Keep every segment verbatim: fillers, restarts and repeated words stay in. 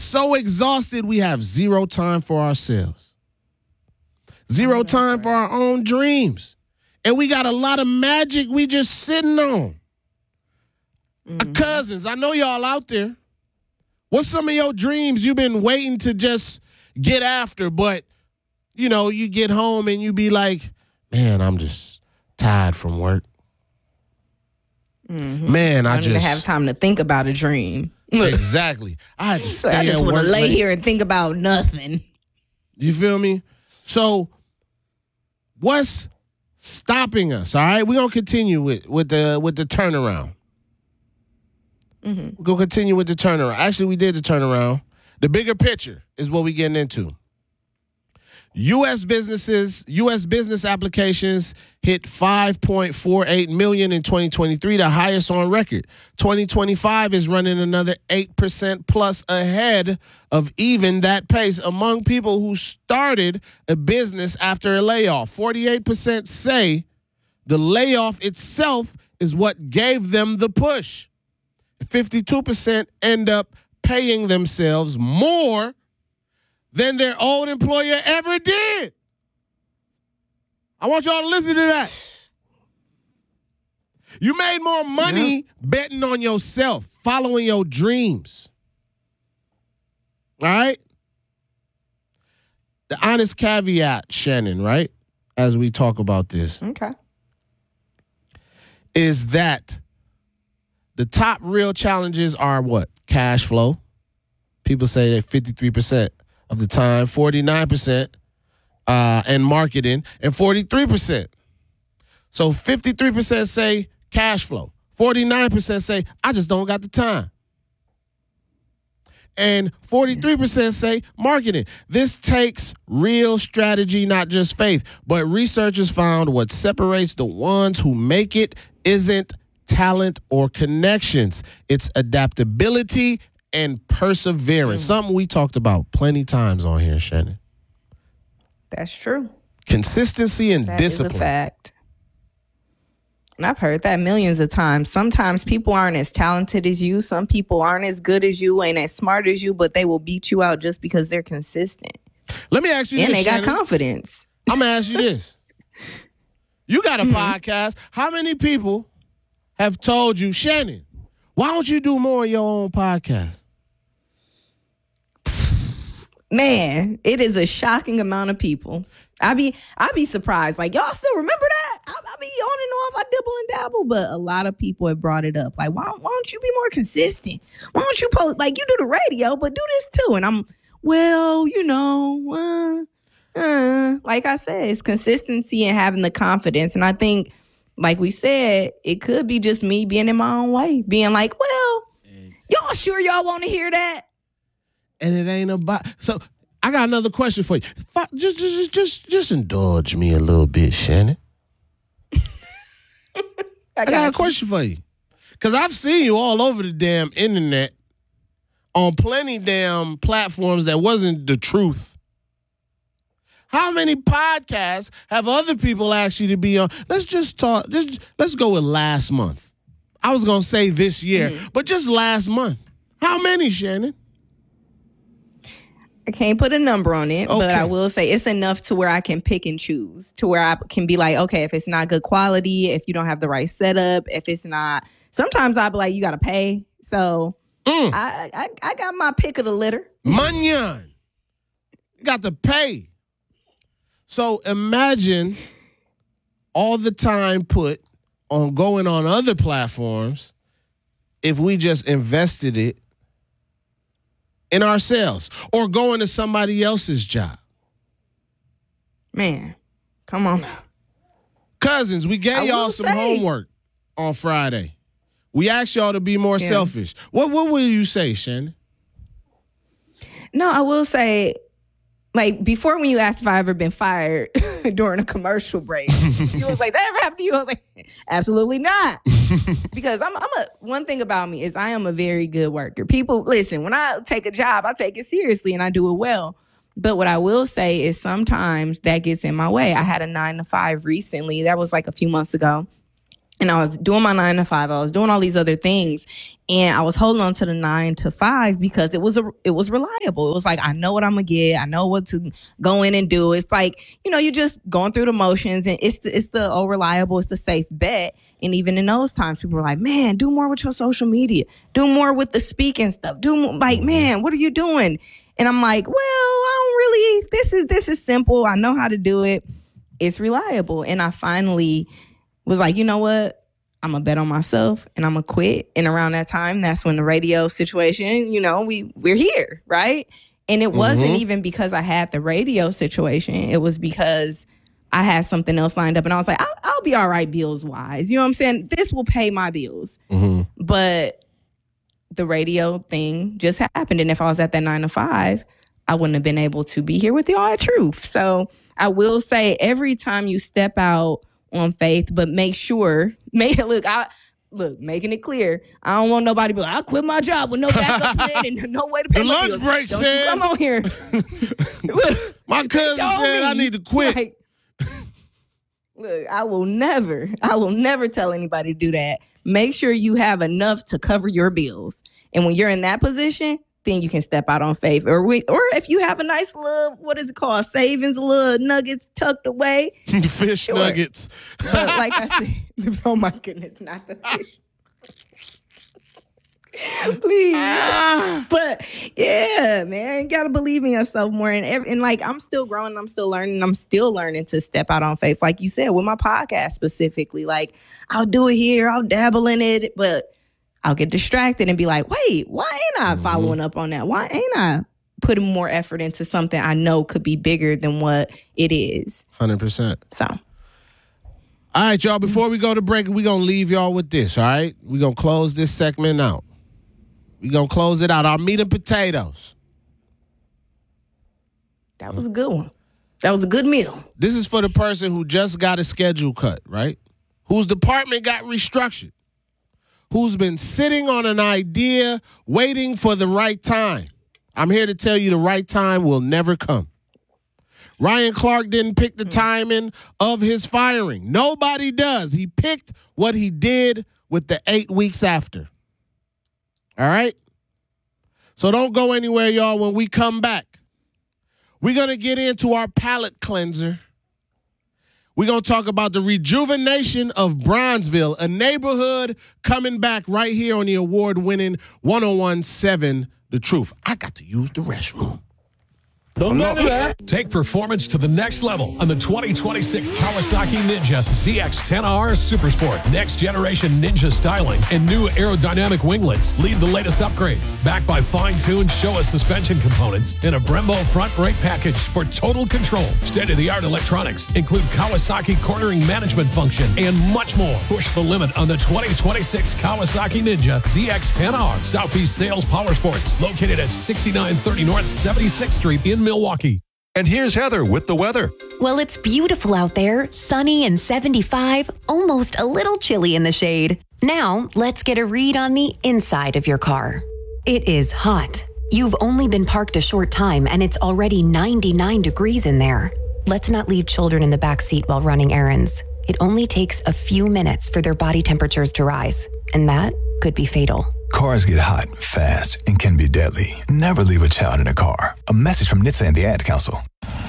so exhausted we have zero time for ourselves. Zero time for our own dreams. And we got a lot of magic we just sitting on. Mm-hmm. Our cousins, I know y'all out there. What's some of your dreams you've been waiting to just get after, but, you know, you get home and you be like, man, I'm just tired from work. Mm-hmm. Man, I, I don't just even have time to think about a dream. Exactly. I had to stay I just want to lay here and think about nothing. You feel me? So, what's stopping us? All right, we're gonna continue with with the with the turnaround. Mm-hmm. We're gonna continue with the turnaround. Actually, we did the turnaround. The bigger picture is what we're getting into. U S businesses, U S business applications hit five point four eight million in twenty twenty-three, the highest on record. twenty twenty-five is running another eight percent plus ahead of even that pace among people who started a business after a layoff. forty-eight percent say the layoff itself is what gave them the push. fifty-two percent end up paying themselves more than their old employer ever did. I want y'all to listen to that. You made more money yeah. betting on yourself, following your dreams. All right? The honest caveat, Shannon, right, as we talk about this, okay, is that the top real challenges are what? Cash flow. People say that fifty-three percent of the time, forty-nine percent uh, and marketing, and forty-three percent. So fifty-three percent say cash flow. forty-nine percent say, I just don't got the time. And forty-three percent say marketing. This takes real strategy, not just faith. But researchers found what separates the ones who make it isn't talent or connections. It's adaptability and perseverance. Mm. Something we talked about plenty times on here, Shannon. That's true. Consistency and that discipline. Is a fact. And I've heard that millions of times. Sometimes people aren't as talented as you. Some people aren't as good as you, ain't as smart as you, but they will beat you out just because they're consistent. Let me ask you and this, And they got Shannon. confidence. I'm going to ask you this. You got a mm-hmm. podcast. How many people have told you, Shannon, why don't you do more of your own podcast? Man, it is a shocking amount of people. I be I be surprised. Like, y'all still remember that? I, I be on and off. I dibble and dabble. But a lot of people have brought it up. Like, why, why don't you be more consistent? Why don't you post? Like, you do the radio, but do this too. And I'm, well, you know, uh, uh, like I said, it's consistency and having the confidence. And I think, like we said, it could be just me being in my own way. Being like, well, y'all sure y'all want to hear that? And it ain't about. So I got another question for you. Just, just, just, just indulge me a little bit, Shannon. I got, I got a question for you, because I've seen you all over the damn internet on plenty damn platforms that wasn't the truth. How many podcasts have other people asked you to be on? Let's just talk. Just, let's go with last month. I was gonna say this year, mm-hmm. but just last month. How many, Shannon? I can't put a number on it, okay. but I will say it's enough to where I can pick and choose, to where I can be like, okay, if it's not good quality, if you don't have the right setup, if it's not, sometimes I'll be like, you got to pay. So mm. I, I I got my pick of the litter. Manyan. You got to pay. So imagine all the time put on going on other platforms if we just invested it in ourselves or going to somebody else's job. Man, come on now. Cousins, we gave y'all some say. homework on Friday. We asked y'all to be more yeah. selfish. What what will you say, Shannon? No, I will say, like, before when you asked if I ever been fired during a commercial break, you was like, that ever happened to you? I was like, absolutely not. Because I'm, I'm a, one thing about me is I am a very good worker. People, listen, when I take a job, I take it seriously and I do it well. But what I will say is sometimes that gets in my way. I had a nine to five recently. That was like a few months ago. And I was doing my nine to five. I was doing all these other things. And I was holding on to the nine to five because it was a, it was reliable. It was like, I know what I'm going to get. I know what to go in and do. It's like, you know, you're just going through the motions, and it's the, it's the oh, reliable, it's the safe bet. And even in those times, people were like, man, do more with your social media. Do more with the speaking stuff. Do more, like, man, what are you doing? And I'm like, well, I don't really, this is, this is simple. I know how to do it. It's reliable. And I finally was like, you know what? I'm going to bet on myself and I'm going to quit. And around that time, that's when the radio situation, you know, we, we're here, right? And it mm-hmm. wasn't even because I had the radio situation. It was because I had something else lined up. And I was like, I'll, I'll be all right bills-wise. You know what I'm saying? This will pay my bills. Mm-hmm. But the radio thing just happened. And if I was at that nine to five, I wouldn't have been able to be here with y'all at Truth. So I will say every time you step out on faith, but make sure, make look, I look, making it clear. I don't want nobody to be like, I quit my job with no backup plan and no way to pay the my lunch bills. break Don't said, you come on here. Look, my cousin said me, I need to quit. Like, look, I will never, I will never tell anybody to do that. Make sure you have enough to cover your bills. And when you're in that position, then you can step out on faith. Or we, or if you have a nice little, what is it called? Savings, little nuggets tucked away. Fish sure. nuggets. But like I said, oh my goodness, not the fish. Please. Ah. But yeah, man, you gotta believe in yourself more. And, every, and like, I'm still growing, I'm still learning, I'm still learning to step out on faith. Like you said, with my podcast specifically, like I'll do it here, I'll dabble in it, but I'll get distracted and be like, wait, why ain't I following up on that? Why ain't I putting more effort into something I know could be bigger than what it is? one hundred percent. So. All right, y'all, before we go to break, we're going to leave y'all with this, all right? We're going to close this segment out. We're going to close it out. Our meat and potatoes. That was a good one. That was a good meal. This is for the person who just got a schedule cut, right? Whose department got restructured. Who's been sitting on an idea waiting for the right time. I'm here to tell you the right time will never come. Ryan Clark didn't pick the timing of his firing. Nobody does. He picked what he did with the eight weeks after. All right? So don't go anywhere, y'all. When we come back, we're going to get into our palate cleanser. We're going to talk about the rejuvenation of Bronzeville, a neighborhood coming back right here on the award-winning one oh one point seven The Truth. I got to use the restroom. Don't do that. Take performance to the next level on the twenty twenty-six Kawasaki Ninja Z X ten R Supersport. Next generation Ninja styling and new aerodynamic winglets lead the latest upgrades. Backed by fine-tuned Showa suspension components and a Brembo front brake package for total control. State-of-the-art electronics include Kawasaki cornering management function and much more. Push the limit on the twenty twenty-six Kawasaki Ninja Z X ten R. Southeast Sales Power Sports, located at sixty-nine thirty North seventy-sixth Street in Milwaukee. And here's Heather with the weather. Well, it's beautiful out there, sunny and seventy-five, almost a little chilly in the shade. Now, let's get a read on the inside of your car. It is hot. You've only been parked a short time and it's already ninety-nine degrees in there. Let's not leave children in the back seat while running errands. It only takes a few minutes for their body temperatures to rise, and that could be fatal. Cars get hot fast and can be deadly. Never leave a child in a car. A message from N H T S A and the Ad Council.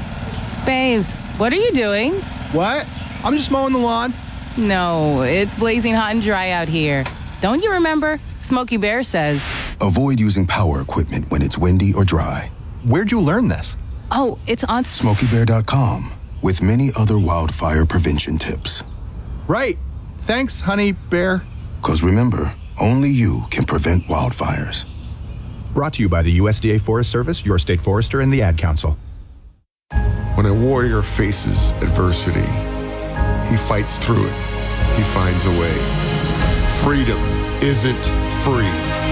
Babes, what are you doing? What? I'm just mowing the lawn. No, it's blazing hot and dry out here. Don't you remember? Smokey Bear says. Avoid using power equipment when it's windy or dry. Where'd you learn this? Oh, it's on Smokey Bear dot com with many other wildfire prevention tips. Right. Thanks, honey bear. Because remember, only you can prevent wildfires. Brought to you by the U S D A Forest Service, your state forester, and the Ad Council. When a warrior faces adversity, he fights through it. He finds a way. Freedom isn't free.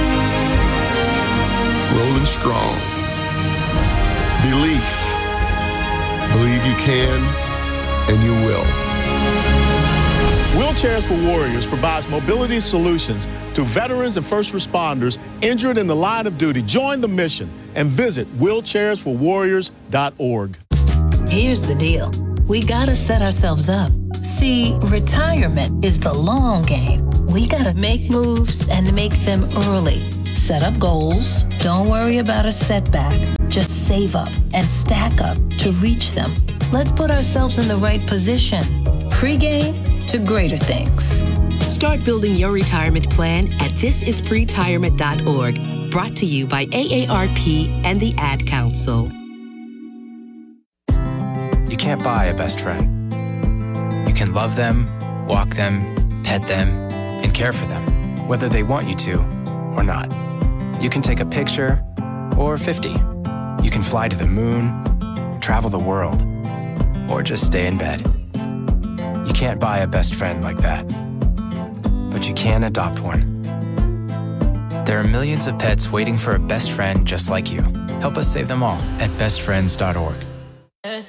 Rolling strong. Belief. Believe you can, and you will. Wheelchairs for Warriors provides mobility solutions to veterans and first responders injured in the line of duty. Join the mission and visit wheelchairs for warriors dot org. Here's the deal. We gotta set ourselves up. See, retirement is the long game. We gotta make moves and make them early. Set up goals. Don't worry about a setback. Just save up and stack up to reach them. Let's put ourselves in the right position. Pre-game to greater things. Start building your retirement plan at this is pretirement dot org. Brought to you by A A R P and the Ad Council. You can't buy a best friend. You can love them, walk them, pet them, and care for them, whether they want you to or not. You can take a picture or fifty. You can fly to the moon, travel the world, or just stay in bed. You can't buy a best friend like that, but you can adopt one. There are millions of pets waiting for a best friend just like you. Help us save them all at best friends dot org.